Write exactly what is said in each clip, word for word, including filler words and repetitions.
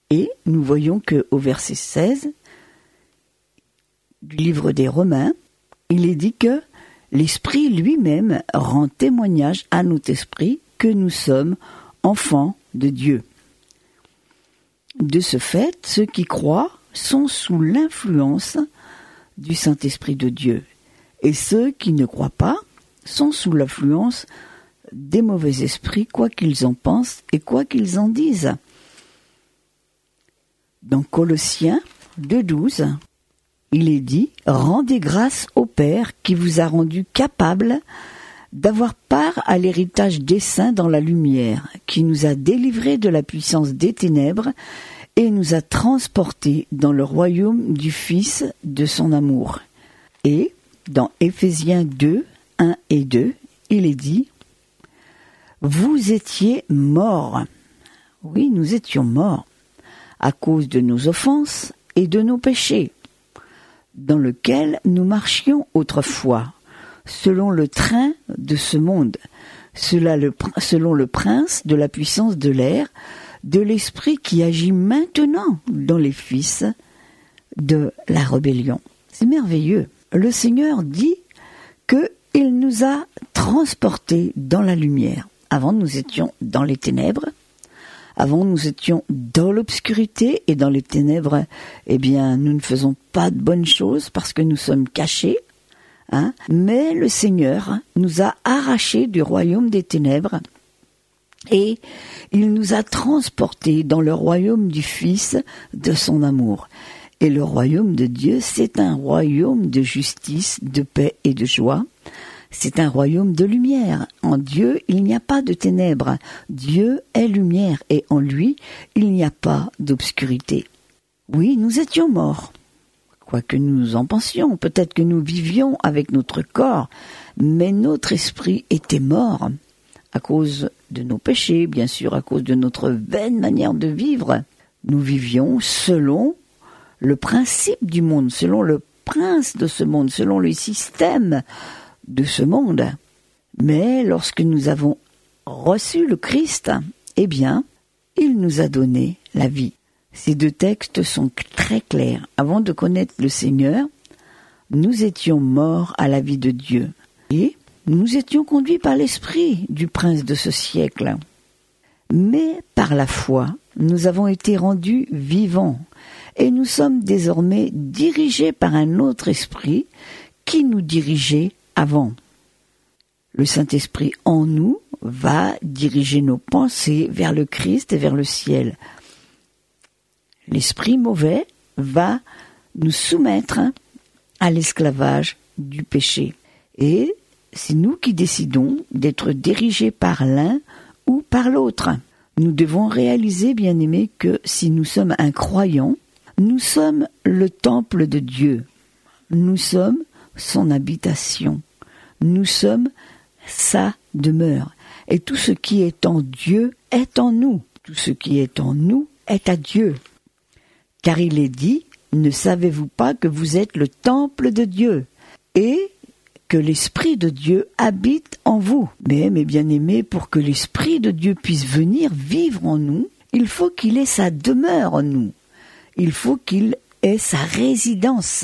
Et nous voyons qu'au verset seize du livre des Romains, il est dit que l'Esprit lui-même rend témoignage à notre esprit que nous sommes enfants de Dieu. De ce fait, ceux qui croient sont sous l'influence du Saint-Esprit de Dieu. Et ceux qui ne croient pas sont sous l'influence des mauvais esprits, quoi qu'ils en pensent et quoi qu'ils en disent. Dans Colossiens deux douze, il est dit « Rendez grâce au Père qui vous a rendu capable d'avoir part à l'héritage des saints dans la lumière, qui nous a délivrés de la puissance des ténèbres et nous a transportés dans le royaume du Fils de son amour. » Et dans Éphésiens deux, un et deux, il est dit « Vous étiez morts. » Oui, nous étions morts à cause de nos offenses et de nos péchés, dans lequel nous marchions autrefois, selon le train de ce monde, selon le prince de la puissance de l'air, de l'esprit qui agit maintenant dans les fils de la rébellion. C'est merveilleux. Le Seigneur dit qu'il nous a transportés dans la lumière. Avant, nous étions dans les ténèbres. Avant, nous étions dans l'obscurité, et dans les ténèbres, eh bien, nous ne faisons pas de bonnes choses parce que nous sommes cachés. Hein, mais le Seigneur nous a arrachés du royaume des ténèbres et il nous a transportés dans le royaume du Fils de son amour. Et le royaume de Dieu, c'est un royaume de justice, de paix et de joie. C'est un royaume de lumière. En Dieu, il n'y a pas de ténèbres. Dieu est lumière et en lui, il n'y a pas d'obscurité. Oui, nous étions morts. Quoi que nous en pensions, peut-être que nous vivions avec notre corps, mais notre esprit était mort à cause de nos péchés, bien sûr, à cause de notre vaine manière de vivre. Nous vivions selon le principe du monde, selon le prince de ce monde, selon le système de ce monde. Mais lorsque nous avons reçu le Christ, eh bien, il nous a donné la vie. Ces deux textes sont très clairs. Avant de connaître le Seigneur, nous étions morts à la vie de Dieu. Et nous étions conduits par l'esprit du prince de ce siècle. Mais par la foi, nous avons été rendus vivants. Et nous sommes désormais dirigés par un autre esprit qui nous dirigeait avant. Le Saint-Esprit en nous va diriger nos pensées vers le Christ et vers le ciel. L'esprit mauvais va nous soumettre à l'esclavage du péché. Et c'est nous qui décidons d'être dirigés par l'un ou par l'autre. Nous devons réaliser, bien-aimés, que si nous sommes un croyant, nous sommes le temple de Dieu. Nous sommes son habitation. Nous sommes sa demeure. Et tout ce qui est en Dieu est en nous. Tout ce qui est en nous est à Dieu. Car il est dit, ne savez-vous pas que vous êtes le temple de Dieu et que l'Esprit de Dieu habite en vous? Mais, mes bien-aimés, pour que l'Esprit de Dieu puisse venir vivre en nous, il faut qu'il ait sa demeure en nous. Il faut qu'il ait sa résidence.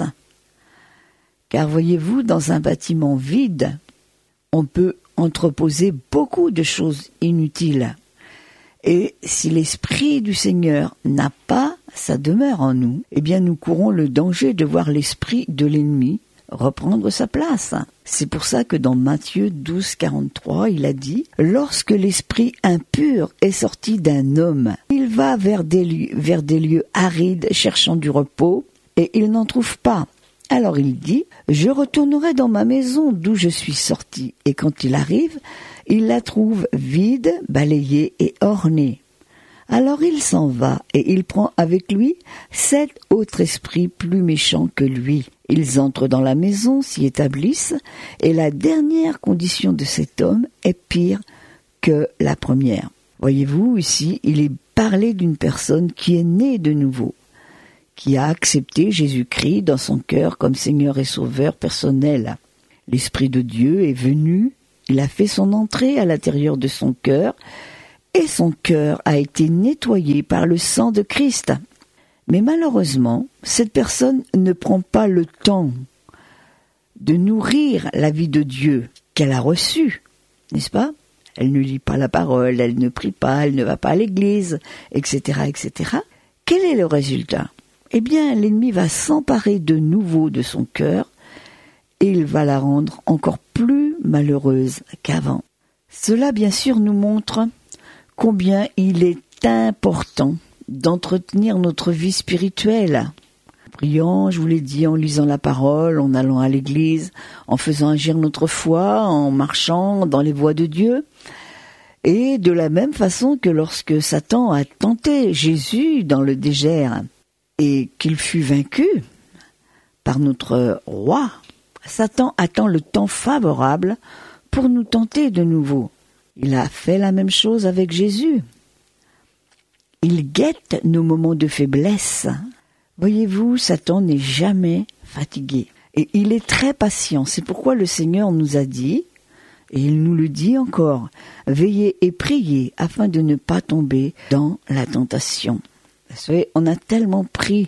Car voyez-vous, dans un bâtiment vide, on peut entreposer beaucoup de choses inutiles. Et si l'Esprit du Seigneur n'a pas sa demeure en nous, eh bien nous courons le danger de voir l'esprit de l'ennemi reprendre sa place. C'est pour ça que dans Matthieu douze, quarante-trois, il a dit « Lorsque l'esprit impur est sorti d'un homme, il va vers des lieux, vers des lieux arides cherchant du repos, et il n'en trouve pas. Alors il dit « Je retournerai dans ma maison d'où je suis sorti. » Et quand il arrive, il la trouve vide, balayée et ornée. Alors il s'en va, et il prend avec lui sept autres esprits plus méchants que lui. Ils entrent dans la maison, s'y établissent, et la dernière condition de cet homme est pire que la première. Voyez-vous, ici, il est parlé d'une personne qui est née de nouveau, qui a accepté Jésus-Christ dans son cœur comme Seigneur et Sauveur personnel. L'Esprit de Dieu est venu, il a fait son entrée à l'intérieur de son cœur, et son cœur a été nettoyé par le sang de Christ. Mais malheureusement, cette personne ne prend pas le temps de nourrir la vie de Dieu qu'elle a reçue, n'est-ce pas? Elle ne lit pas la parole, elle ne prie pas, elle ne va pas à l'église, et cetera, et cetera. Quel est le résultat? Eh bien, l'ennemi va s'emparer de nouveau de son cœur et il va la rendre encore plus malheureuse qu'avant. Cela, bien sûr, nous montre combien il est important d'entretenir notre vie spirituelle. En priant, je vous l'ai dit, en lisant la parole, en allant à l'église, en faisant agir notre foi, en marchant dans les voies de Dieu. Et de la même façon que lorsque Satan a tenté Jésus dans le désert et qu'il fut vaincu par notre roi, Satan attend le temps favorable pour nous tenter de nouveau. Il a fait la même chose avec Jésus. Il guette nos moments de faiblesse. Voyez-vous, Satan n'est jamais fatigué. Et il est très patient. C'est pourquoi le Seigneur nous a dit, et il nous le dit encore, veillez et priez afin de ne pas tomber dans la tentation. Vous savez, on a tellement pris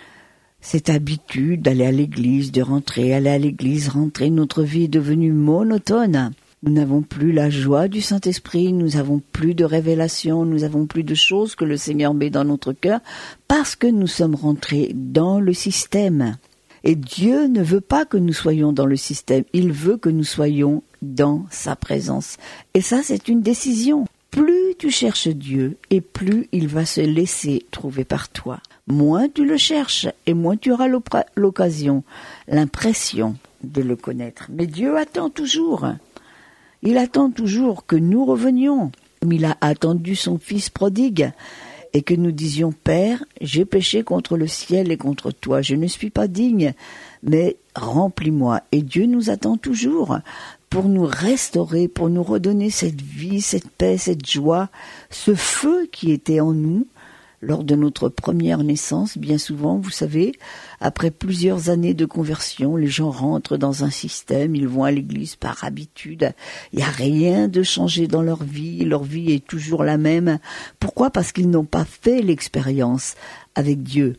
cette habitude d'aller à l'église, de rentrer, aller à l'église, rentrer. Notre vie est devenue monotone. Nous n'avons plus la joie du Saint-Esprit, nous n'avons plus de révélations, nous n'avons plus de choses que le Seigneur met dans notre cœur parce que nous sommes rentrés dans le système. Et Dieu ne veut pas que nous soyons dans le système, il veut que nous soyons dans sa présence. Et ça, c'est une décision. Plus tu cherches Dieu et plus il va se laisser trouver par toi. Moins tu le cherches et moins tu auras l'occasion, l'impression de le connaître. Mais Dieu attend toujours. Il attend toujours que nous revenions. Il a attendu son fils prodigue et que nous disions « Père, j'ai péché contre le ciel et contre toi, je ne suis pas digne, mais remplis-moi ». Et Dieu nous attend toujours pour nous restaurer, pour nous redonner cette vie, cette paix, cette joie, ce feu qui était en nous lors de notre première naissance. Bien souvent, vous savez, après plusieurs années de conversion, les gens rentrent dans un système, ils vont à l'église par habitude. Il n'y a rien de changé dans leur vie, leur vie est toujours la même. Pourquoi? Parce qu'ils n'ont pas fait l'expérience avec Dieu.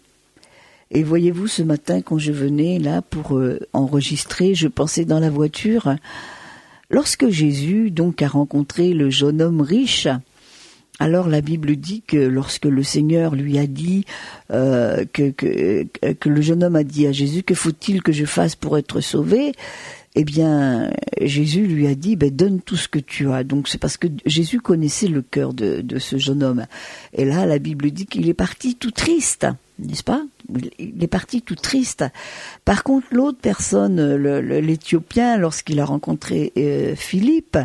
Et voyez-vous, ce matin, quand je venais là pour euh, enregistrer, je pensais dans la voiture, lorsque Jésus donc a rencontré le jeune homme riche, alors la Bible dit que lorsque le Seigneur lui a dit, euh, que, que, que le jeune homme a dit à Jésus, que faut-il que je fasse pour être sauvé? Eh bien, Jésus lui a dit, ben, donne tout ce que tu as. Donc c'est parce que Jésus connaissait le cœur de, de ce jeune homme. Et là, la Bible dit qu'il est parti tout triste, n'est-ce pas? Il est parti tout triste. Par contre, l'autre personne, le, le, l'Éthiopien, lorsqu'il a rencontré euh, Philippe,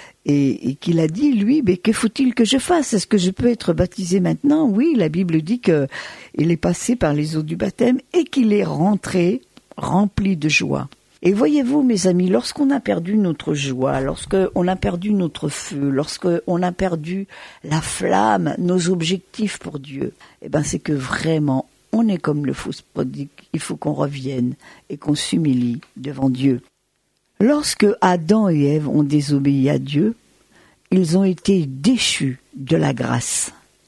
Et, et qu'il a dit, lui, mais que faut-il que je fasse? Est-ce que je peux être baptisé maintenant? Oui, la Bible dit que il est passé par les eaux du baptême et qu'il est rentré rempli de joie. Et voyez-vous, mes amis, lorsqu'on a perdu notre joie, lorsqu'on a perdu notre feu, lorsqu'on a perdu la flamme, nos objectifs pour Dieu, eh ben c'est que vraiment, on est comme le faux prodigue. Il faut qu'on revienne et qu'on s'humilie devant Dieu. Lorsque Adam et Ève ont désobéi à Dieu, ils ont été déchus de la grâce,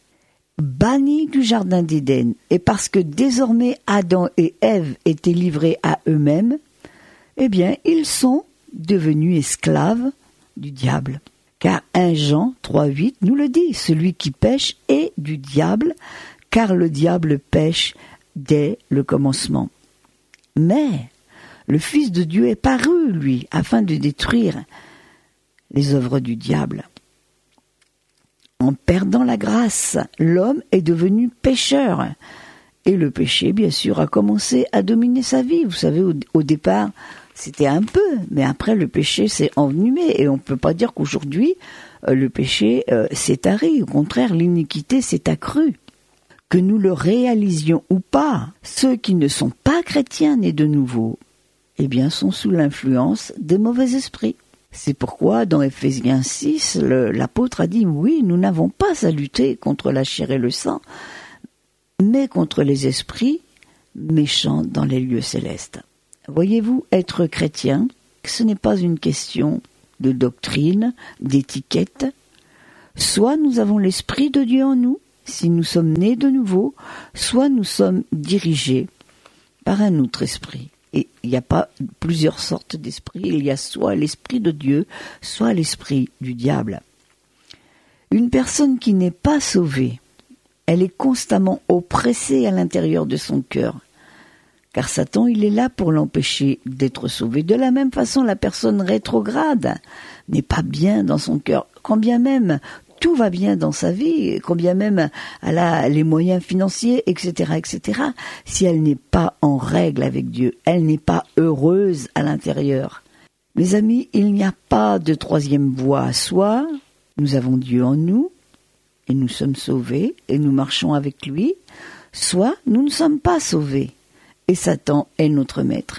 bannis du jardin d'Éden. Et parce que désormais Adam et Ève étaient livrés à eux-mêmes, eh bien, ils sont devenus esclaves du diable. Car un Jean trois huit nous le dit, celui qui pêche est du diable, car le diable pêche dès le commencement. Mais le Fils de Dieu est paru, lui, afin de détruire les œuvres du diable. En perdant la grâce, l'homme est devenu pécheur. Et le péché, bien sûr, a commencé à dominer sa vie. Vous savez, au, au départ, c'était un peu, mais après, le péché s'est envenimé. Et on ne peut pas dire qu'aujourd'hui, euh, le péché euh, s'est tari. Au contraire, l'iniquité s'est accrue. Que nous le réalisions ou pas, ceux qui ne sont pas chrétiens nés de nouveau, eh bien, sont sous l'influence des mauvais esprits. C'est pourquoi, dans Éphésiens six, le, l'apôtre a dit, oui, nous n'avons pas à lutter contre la chair et le sang, mais contre les esprits méchants dans les lieux célestes. Voyez-vous, être chrétien, ce n'est pas une question de doctrine, d'étiquette. Soit nous avons l'Esprit de Dieu en nous, si nous sommes nés de nouveau, soit nous sommes dirigés par un autre esprit. Et il n'y a pas plusieurs sortes d'esprits, il y a soit l'Esprit de Dieu, soit l'Esprit du diable. Une personne qui n'est pas sauvée, elle est constamment oppressée à l'intérieur de son cœur. Car Satan, il est là pour l'empêcher d'être sauvé. De la même façon, la personne rétrograde n'est pas bien dans son cœur, quand bien même tout va bien dans sa vie, quand bien même elle a les moyens financiers, et cetera, et cetera. Si elle n'est pas en règle avec Dieu, elle n'est pas heureuse à l'intérieur. Mes amis, il n'y a pas de troisième voie. Soit nous avons Dieu en nous, et nous sommes sauvés, et nous marchons avec lui, soit nous ne sommes pas sauvés, et Satan est notre maître.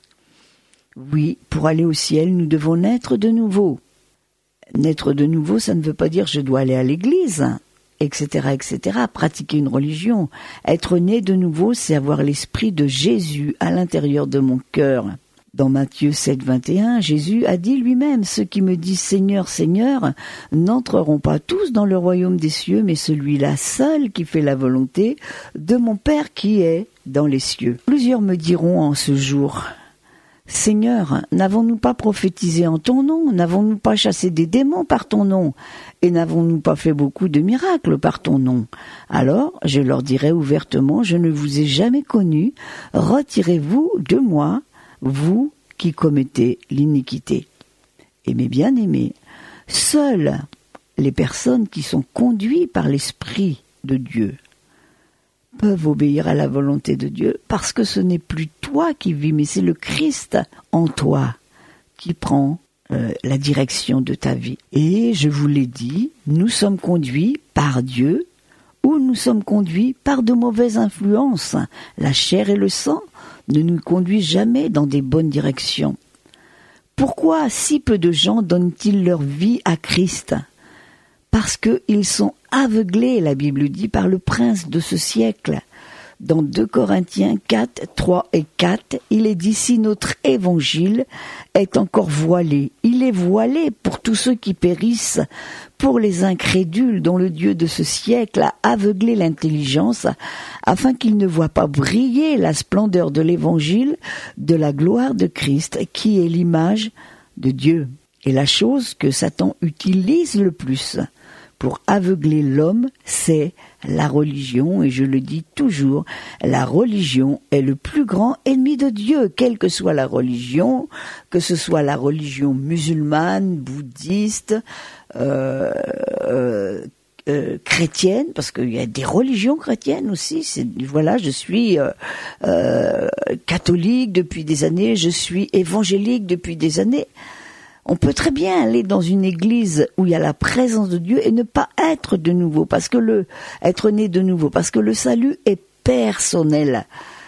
Oui, pour aller au ciel, nous devons naître de nouveau. Naître de nouveau, ça ne veut pas dire je dois aller à l'église, et cetera, et cetera, pratiquer une religion. Être né de nouveau, c'est avoir l'esprit de Jésus à l'intérieur de mon cœur. Dans Matthieu sept, vingt et un, Jésus a dit lui-même, ceux qui me disent Seigneur, Seigneur, n'entreront pas tous dans le royaume des cieux, mais celui-là seul qui fait la volonté de mon Père qui est dans les cieux. Plusieurs me diront en ce jour, Seigneur, n'avons-nous pas prophétisé en ton nom? N'avons-nous pas chassé des démons par ton nom? Et n'avons-nous pas fait beaucoup de miracles par ton nom? Alors, je leur dirai ouvertement, je ne vous ai jamais connu, retirez-vous de moi, vous qui commettez l'iniquité. Et mes bien-aimés, seules les personnes qui sont conduites par l'Esprit de Dieu peuvent obéir à la volonté de Dieu, parce que ce n'est plus toi qui vis, mais c'est le Christ en toi qui prend euh, la direction de ta vie. Et je vous l'ai dit, nous sommes conduits par Dieu ou nous sommes conduits par de mauvaises influences. La chair et le sang ne nous conduisent jamais dans des bonnes directions. Pourquoi si peu de gens donnent-ils leur vie à Christ ? Parce qu'ils sont aveuglés, la Bible dit, par le prince de ce siècle. Dans deux Corinthiens quatre, trois et quatre, il est dit, si notre évangile est encore voilé, il est voilé pour tous ceux qui périssent, pour les incrédules dont le Dieu de ce siècle a aveuglé l'intelligence, afin qu'ils ne voient pas briller la splendeur de l'évangile de la gloire de Christ, qui est l'image de Dieu. Et la chose que Satan utilise le plus pour aveugler l'homme, c'est la religion, et je le dis toujours, la religion est le plus grand ennemi de Dieu, quelle que soit la religion, que ce soit la religion musulmane, bouddhiste, euh, euh, euh, chrétienne, parce qu'il y a des religions chrétiennes aussi. C'est, voilà, je suis euh, euh, catholique depuis des années, je suis évangélique depuis des années. On peut très bien aller dans une église où il y a la présence de Dieu et ne pas être de nouveau, parce que le être né de nouveau, parce que le salut est personnel.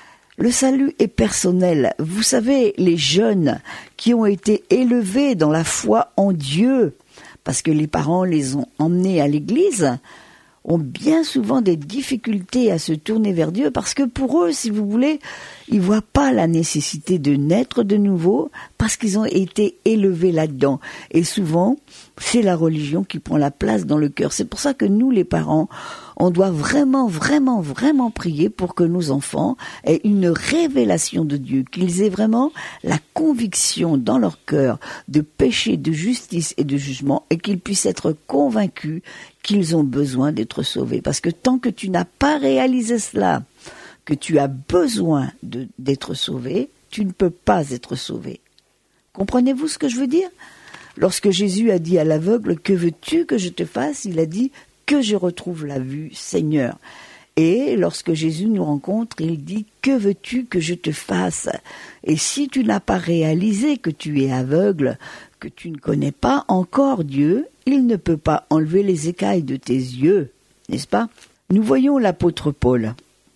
Le salut est personnel. Vous savez, les jeunes qui ont été élevés dans la foi en Dieu, parce que les parents les ont emmenés à l'église, ont bien souvent des difficultés à se tourner vers Dieu, parce que pour eux, si vous voulez, ils voient pas la nécessité de naître de nouveau, parce qu'ils ont été élevés là-dedans. Et souvent, c'est la religion qui prend la place dans le cœur. C'est pour ça que nous, les parents, on doit vraiment, vraiment, vraiment prier pour que nos enfants aient une révélation de Dieu, qu'ils aient vraiment la conviction dans leur cœur de péché, de justice et de jugement, et qu'ils puissent être convaincus qu'ils ont besoin d'être sauvés. Parce que tant que tu n'as pas réalisé cela, que tu as besoin de, d'être sauvé, tu ne peux pas être sauvé. Comprenez-vous ce que je veux dire ? Lorsque Jésus a dit à l'aveugle, « Que veux-tu que je te fasse ?» il a dit, « Que je retrouve la vue, Seigneur. » Et lorsque Jésus nous rencontre, il dit, « Que veux-tu que je te fasse ?» Et si tu n'as pas réalisé que tu es aveugle, que tu ne connais pas encore Dieu, il ne peut pas enlever les écailles de tes yeux, n'est-ce pas ? Nous voyons l'apôtre Paul,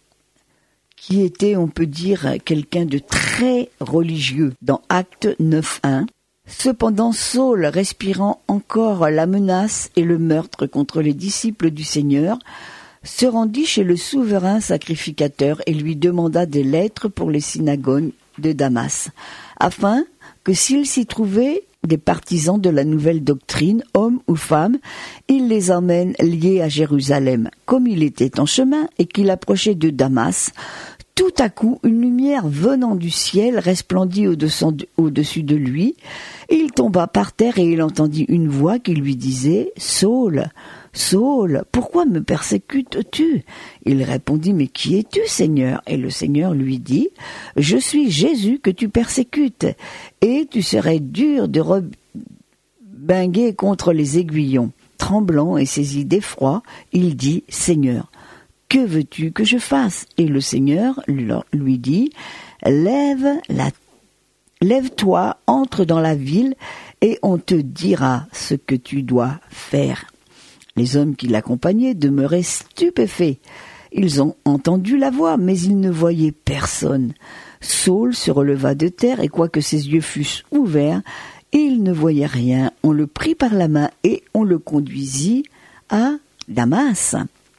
qui était, on peut dire, quelqu'un de très religieux, dans Actes neuf un. Cependant, Saul, respirant encore la menace et le meurtre contre les disciples du Seigneur, se rendit chez le souverain sacrificateur et lui demanda des lettres pour les synagogues de Damas, afin que s'il s'y trouvait des partisans de la nouvelle doctrine, hommes ou femmes, il les emmène liés à Jérusalem. Comme il était en chemin et qu'il approchait de Damas, tout à coup, une lumière venant du ciel resplendit au-dessus de lui. Il tomba par terre et il entendit une voix qui lui disait « Saul, Saul, pourquoi me persécutes-tu » Il répondit « Mais qui es-tu, Seigneur ?» Et le Seigneur lui dit « Je suis Jésus que tu persécutes, et tu serais dur de rebinguer contre les aiguillons. » Tremblant et saisi d'effroi, il dit « Seigneur, que veux-tu que je fasse ?» Et le Seigneur lui dit « Lève la, lève-toi, entre dans la ville, et on te dira ce que tu dois faire. » Les hommes qui l'accompagnaient demeuraient stupéfaits. Ils ont entendu la voix, mais ils ne voyaient personne. Saul se releva de terre, et quoique ses yeux fussent ouverts, il ne voyait rien. On le prit par la main et on le conduisit à Damas.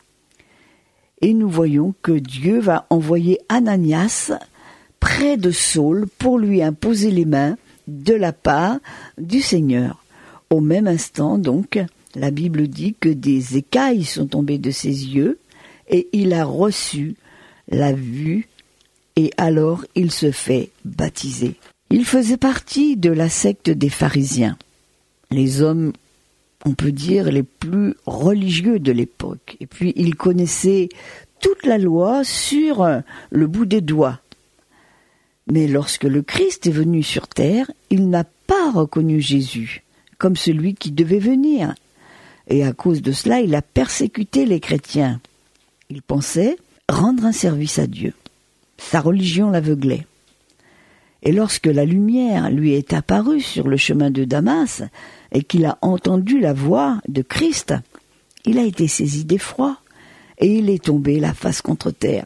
Et nous voyons que Dieu va envoyer Ananias près de Saul pour lui imposer les mains de la part du Seigneur. Au même instant, donc, la Bible dit que des écailles sont tombées de ses yeux et il a reçu la vue et alors il se fait baptiser. Il faisait partie de la secte des pharisiens, les hommes, on peut dire, les plus religieux de l'époque. Et puis il connaissait toute la loi sur le bout des doigts. Mais lorsque le Christ est venu sur terre, il n'a pas reconnu Jésus comme celui qui devait venir. Et à cause de cela, il a persécuté les chrétiens. Il pensait rendre un service à Dieu. Sa religion l'aveuglait. Et lorsque la lumière lui est apparue sur le chemin de Damas et qu'il a entendu la voix de Christ, il a été saisi d'effroi et il est tombé la face contre terre.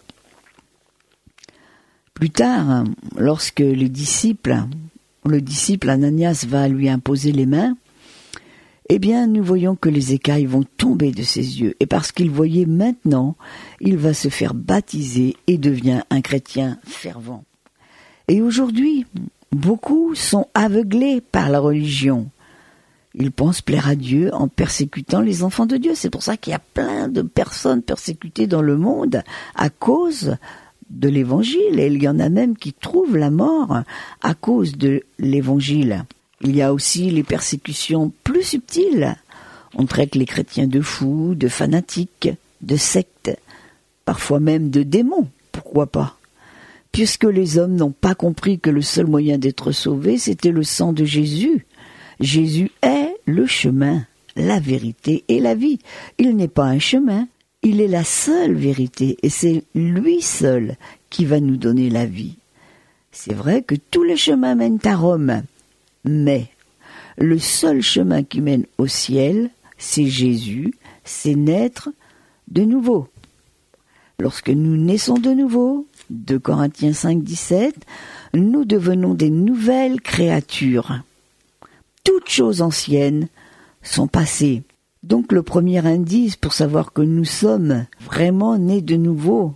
Plus tard, lorsque les disciples, le disciple Ananias va lui imposer les mains, eh bien, nous voyons que les écailles vont tomber de ses yeux. Et parce qu'il voyait maintenant, il va se faire baptiser et devient un chrétien fervent. Et aujourd'hui, beaucoup sont aveuglés par la religion. Ils pensent plaire à Dieu en persécutant les enfants de Dieu. C'est pour ça qu'il y a plein de personnes persécutées dans le monde à cause de l'évangile. Et il y en a même qui trouvent la mort à cause de l'évangile. Il y a aussi les persécutions plus subtiles. On traite les chrétiens de fous, de fanatiques, de sectes, parfois même de démons, pourquoi pas. Puisque les hommes n'ont pas compris que le seul moyen d'être sauvés, c'était le sang de Jésus. Jésus est le chemin, la vérité et la vie. Il n'est pas un chemin, il est la seule vérité et c'est lui seul qui va nous donner la vie. C'est vrai que tous les chemins mènent à Rome, mais le seul chemin qui mène au ciel, c'est Jésus, c'est naître de nouveau. Lorsque nous naissons de nouveau, deux Corinthiens cinq, dix-sept, nous devenons des nouvelles créatures. Toutes choses anciennes sont passées. Donc le premier indice pour savoir que nous sommes vraiment nés de nouveau,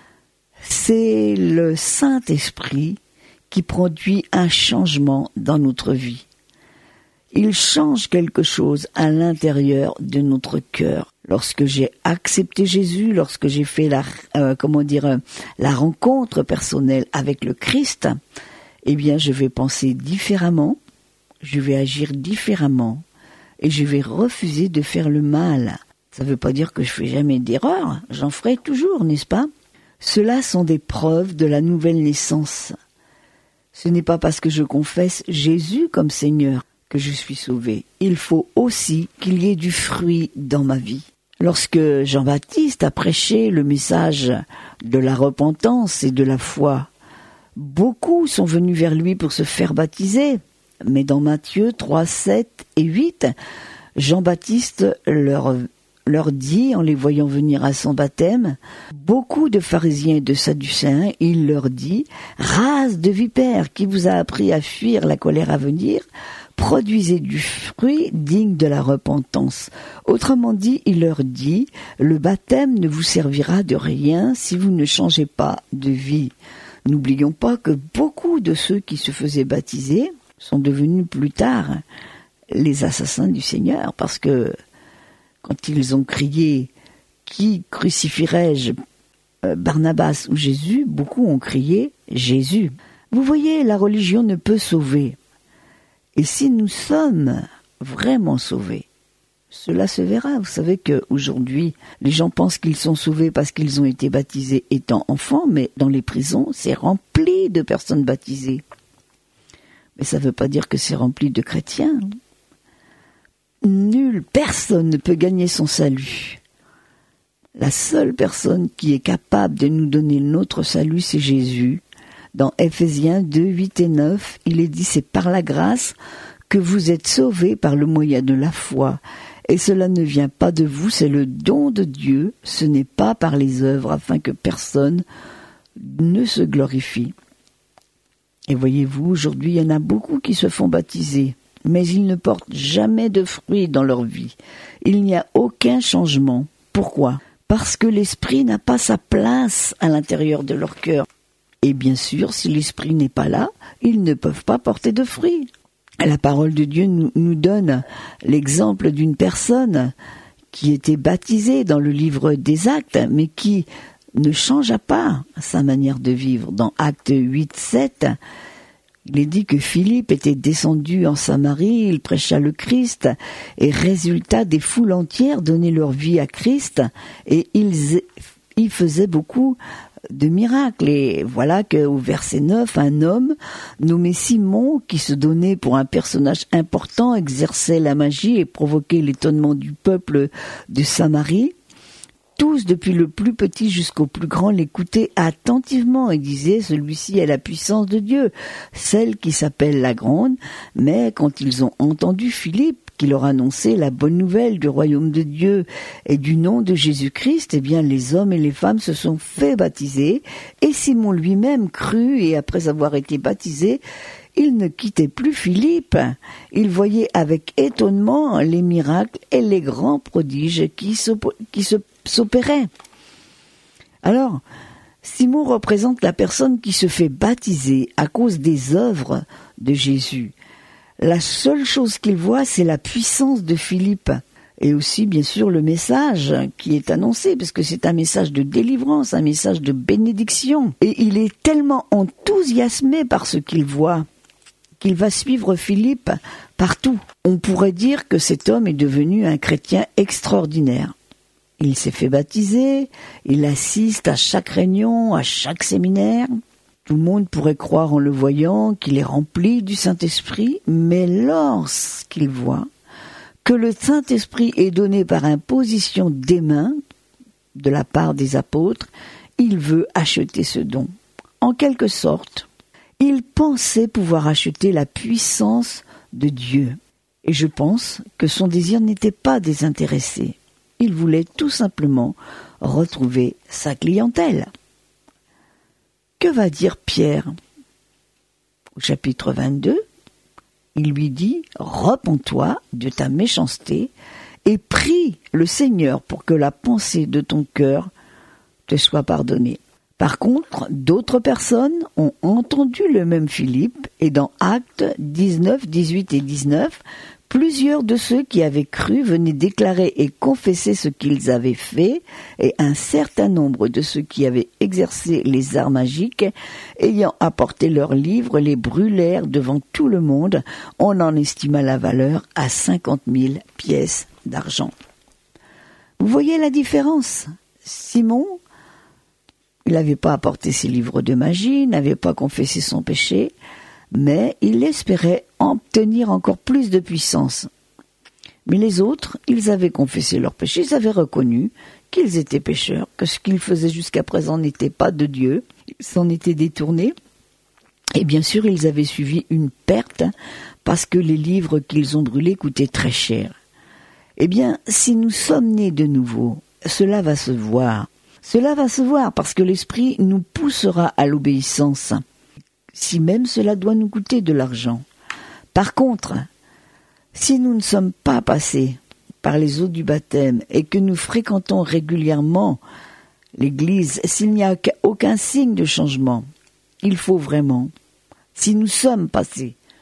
c'est le Saint-Esprit qui produit un changement dans notre vie. Il change quelque chose à l'intérieur de notre cœur. Lorsque j'ai accepté Jésus, lorsque j'ai fait la, euh, comment dire, la rencontre personnelle avec le Christ, eh bien, je vais penser différemment, je vais agir différemment, et je vais refuser de faire le mal. Ça ne veut pas dire que je fais jamais d'erreur, j'en ferai toujours, n'est-ce pas? Cela sont des preuves de la nouvelle naissance. Ce n'est pas parce que je confesse Jésus comme Seigneur que je suis sauvé. Il faut aussi qu'il y ait du fruit dans ma vie. Lorsque Jean-Baptiste a prêché le message de la repentance et de la foi, beaucoup sont venus vers lui pour se faire baptiser. Mais dans Matthieu trois, sept et huit, Jean-Baptiste leur, leur dit, en les voyant venir à son baptême, beaucoup de pharisiens et de sadducéens, il leur dit, « Race de vipères, qui vous a appris à fuir la colère à venir ? Produisez du fruit digne de la repentance. » Autrement dit, il leur dit, le baptême ne vous servira de rien si vous ne changez pas de vie. N'oublions pas que beaucoup de ceux qui se faisaient baptiser sont devenus plus tard les assassins du Seigneur, parce que quand ils ont crié « Qui crucifierai-je, Barnabas ou Jésus ?», beaucoup ont crié « Jésus ». Vous voyez, la religion ne peut sauver. Et si nous sommes vraiment sauvés, cela se verra. Vous savez qu'aujourd'hui, les gens pensent qu'ils sont sauvés parce qu'ils ont été baptisés étant enfants, mais dans les prisons, c'est rempli de personnes baptisées. Mais ça ne veut pas dire que c'est rempli de chrétiens. Nulle personne ne peut gagner son salut. La seule personne qui est capable de nous donner notre salut, c'est Jésus. Dans Ephésiens deux, huit et neuf, il est dit « C'est par la grâce que vous êtes sauvés par le moyen de la foi. Et cela ne vient pas de vous, c'est le don de Dieu. Ce n'est pas par les œuvres, afin que personne ne se glorifie. » Et voyez-vous, aujourd'hui, il y en a beaucoup qui se font baptiser, mais ils ne portent jamais de fruits dans leur vie. Il n'y a aucun changement. Pourquoi ? Parce que l'esprit n'a pas sa place à l'intérieur de leur cœur. Et bien sûr, si l'esprit n'est pas là, ils ne peuvent pas porter de fruits. La parole de Dieu nous, nous donne l'exemple d'une personne qui était baptisée dans le livre des Actes, mais qui ne changea pas sa manière de vivre. Dans Actes huit, sept, il est dit que Philippe était descendu en Samarie, il prêcha le Christ, et résultat, des foules entières donnaient leur vie à Christ, et ils y faisaient beaucoup de miracles. Et voilà qu'au verset neuf, un homme nommé Simon, qui se donnait pour un personnage important, exerçait la magie et provoquait l'étonnement du peuple de Samarie. Tous, depuis le plus petit jusqu'au plus grand, l'écoutaient attentivement et disaient « Celui-ci a la puissance de Dieu, celle qui s'appelle la Grande ». Mais quand ils ont entendu Philippe, qui leur annonçait la bonne nouvelle du royaume de Dieu et du nom de Jésus-Christ, eh bien les hommes et les femmes se sont fait baptiser, et Simon lui-même crut, et après avoir été baptisé, il ne quittait plus Philippe. Il voyait avec étonnement les miracles et les grands prodiges qui s'opéraient. Alors, Simon représente la personne qui se fait baptiser à cause des œuvres de Jésus. La seule chose qu'il voit, c'est la puissance de Philippe. Et aussi, bien sûr, le message qui est annoncé, parce que c'est un message de délivrance, un message de bénédiction. Et il est tellement enthousiasmé par ce qu'il voit, qu'il va suivre Philippe partout. On pourrait dire que cet homme est devenu un chrétien extraordinaire. Il s'est fait baptiser, il assiste à chaque réunion, à chaque séminaire. Tout le monde pourrait croire en le voyant qu'il est rempli du Saint-Esprit, mais lorsqu'il voit que le Saint-Esprit est donné par imposition des mains de la part des apôtres, il veut acheter ce don. En quelque sorte, il pensait pouvoir acheter la puissance de Dieu. Et je pense que son désir n'était pas désintéressé. Il voulait tout simplement retrouver sa clientèle. Que va dire Pierre ? Au chapitre vingt-deux, il lui dit « Repens-toi de ta méchanceté et prie le Seigneur pour que la pensée de ton cœur te soit pardonnée. » Par contre, d'autres personnes ont entendu le même Philippe, et dans Actes dix-neuf, dix-huit et dix-neuf, plusieurs de ceux qui avaient cru venaient déclarer et confesser ce qu'ils avaient fait, et un certain nombre de ceux qui avaient exercé les arts magiques, ayant apporté leurs livres, les brûlèrent devant tout le monde. On en estima la valeur à cinquante mille pièces d'argent. Vous voyez la différence ? Simon, il n'avait pas apporté ses livres de magie, n'avait pas confessé son péché, mais il espérait obtenir encore plus de puissance. Mais les autres, ils avaient confessé leurs péchés, ils avaient reconnu qu'ils étaient pécheurs, que ce qu'ils faisaient jusqu'à présent n'était pas de Dieu, ils s'en étaient détournés, et bien sûr ils avaient suivi une perte, parce que les livres qu'ils ont brûlés coûtaient très cher. Eh bien, si nous sommes nés de nouveau, cela va se voir. Cela va se voir, parce que l'Esprit nous poussera à l'obéissance, si même cela doit nous coûter de l'argent. Par contre, si nous ne sommes pas passés par les eaux du baptême et que nous fréquentons régulièrement l'Église, s'il n'y a aucun signe de changement, il faut vraiment, si nous sommes passés,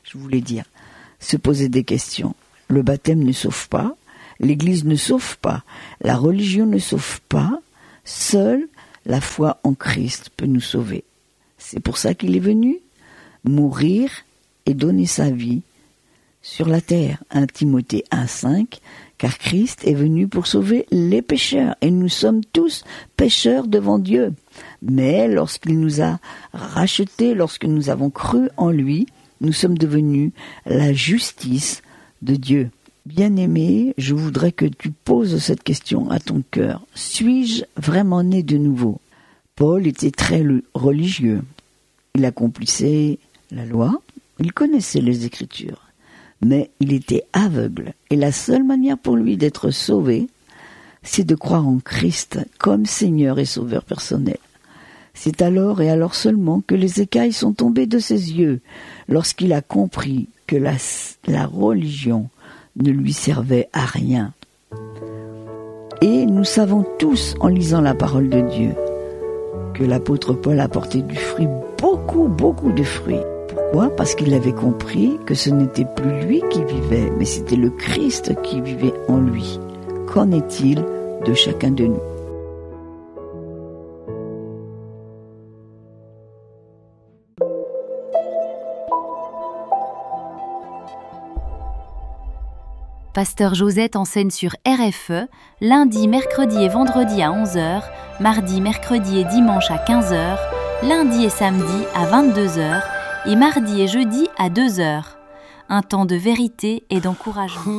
je voulais dire. Se poser des questions. Le baptême ne sauve pas, l'Église ne sauve pas, la religion ne sauve pas, seule la foi en Christ peut nous sauver. C'est pour ça qu'il est venu mourir et donner sa vie sur la terre. un Timothée un cinq, car Christ est venu pour sauver les pécheurs, et nous sommes tous pécheurs devant Dieu. Mais lorsqu'il nous a rachetés, lorsque nous avons cru en lui, nous sommes devenus la justice de Dieu. Bien-aimé, je voudrais que tu poses cette question à ton cœur. Suis-je vraiment né de nouveau ? Paul était très religieux. Il accomplissait la loi, il connaissait les Écritures. Mais il était aveugle, et la seule manière pour lui d'être sauvé, c'est de croire en Christ comme Seigneur et Sauveur personnel. C'est alors et alors seulement que les écailles sont tombées de ses yeux, lorsqu'il a compris que la, la religion ne lui servait à rien. Et nous savons tous, en lisant la parole de Dieu, que l'apôtre Paul a porté du fruit, beaucoup, beaucoup de fruits. Pourquoi ? Parce qu'il avait compris que ce n'était plus lui qui vivait, mais c'était le Christ qui vivait en lui. Qu'en est-il de chacun de nous ? Pasteur Josette enseigne sur R F E, lundi, mercredi et vendredi à onze heures, mardi, mercredi et dimanche à quinze heures, lundi et samedi à vingt-deux heures et mardi et jeudi à deux heures. Un temps de vérité et d'encouragement.